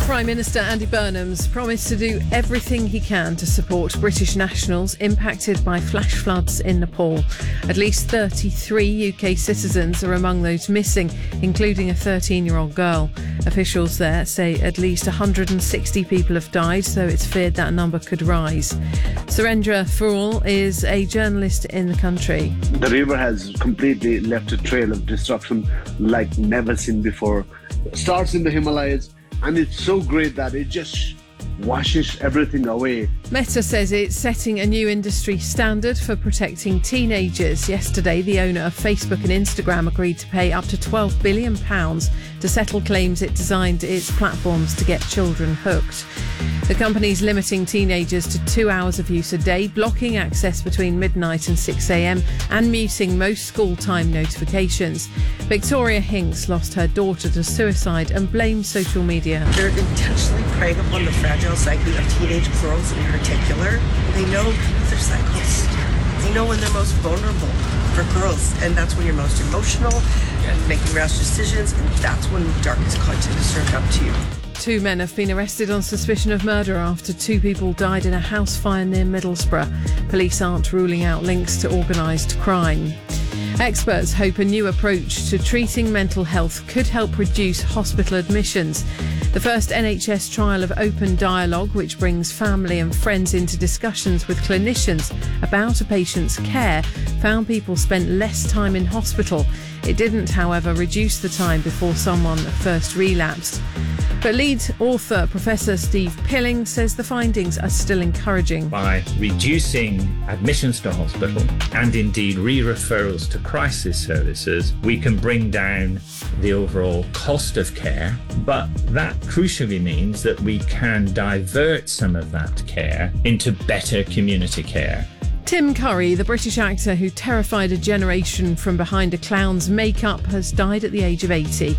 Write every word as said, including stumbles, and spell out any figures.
Prime Minister Andy Burnham's promised to do everything he can to support British nationals impacted by flash floods in Nepal. At least thirty-three U K citizens are among those missing, including a thirteen-year-old girl. Officials there say at least one hundred sixty people have died, so it's feared that number could rise. Surendra Phool is a journalist in the country. The river has completely left a trail of destruction like never seen before. It starts in the Himalayas, and it's so great that it just washes everything away. Meta says it's setting a new industry standard for protecting teenagers. Yesterday, the owner of Facebook and Instagram agreed to pay up to twelve billion pounds to settle claims it designed its platforms to get children hooked. The company's limiting teenagers to two hours of use a day, blocking access between midnight and six a.m. and muting most school time notifications. Victoria Hinks lost her daughter to suicide and blamed social media. They're intentionally preying upon the fragile psyche of teenage girls in particular. They know their cycles. They know when they're most vulnerable for girls, and that's when you're most emotional and making rash decisions, and that's when the darkest content is served up to you. Two men have been arrested on suspicion of murder after two people died in a house fire near Middlesbrough. Police aren't ruling out links to organised crime. Experts hope a new approach to treating mental health could help reduce hospital admissions. The first N H S trial of open dialogue, which brings family and friends into discussions with clinicians about a patient's care, found people spent less time in hospital. It didn't, however, reduce the time before someone first relapsed. But lead author Professor Steve Pilling says the findings are still encouraging. By reducing admissions to hospital and indeed re-referrals to crisis services, we can bring down the overall cost of care, but that crucially means that we can divert some of that care into better community care. Tim Curry, the British actor who terrified a generation from behind a clown's makeup, has died at the age of eighty.